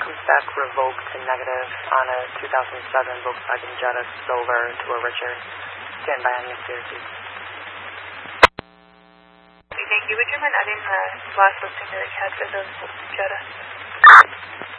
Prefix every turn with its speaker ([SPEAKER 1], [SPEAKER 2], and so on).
[SPEAKER 1] comes back revoked and negative on a 2007 Volkswagen Jetta Silver to a Richard. Stand by on your Syracuse.
[SPEAKER 2] Thank you. Would you mind adding the last listing that it had for the Jetta?